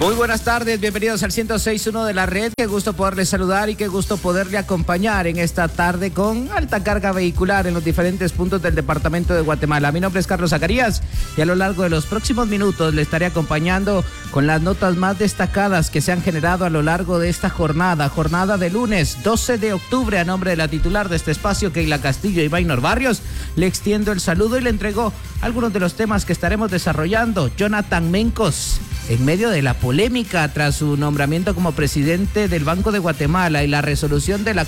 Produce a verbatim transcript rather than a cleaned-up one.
Muy buenas tardes, bienvenidos al ciento seis punto uno de la red. Qué gusto poderle saludar y qué gusto poderle acompañar en esta tarde con alta carga vehicular en los diferentes puntos del departamento de Guatemala. Mi nombre es Carlos Zacarías y a lo largo de los próximos minutos le estaré acompañando con las notas más destacadas que se han generado a lo largo de esta jornada, jornada de lunes doce de octubre. A nombre de la titular de este espacio, Keila Castillo y Vainor Barrios, le extiendo el saludo y le entrego algunos de los temas que estaremos desarrollando. Jonathan Mencos, en medio de la polémica tras su nombramiento como presidente del Banco de Guatemala y la resolución de la